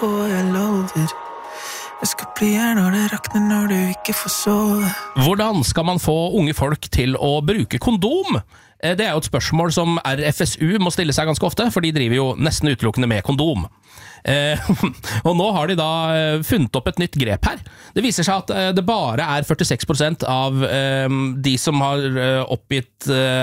på, jeg lover. Jeg skal bli her når det rakner, når du ikke får sove. Hvordan skal man få unge folk til å bruke kondom? Det jo et spørsmål som RFSU må stille seg ganske ofte, for de driver jo nesten utelukkende med kondom. Og nå har de da funnet opp et nytt grep her. Det viser seg at det bare 46% av de som har oppgitt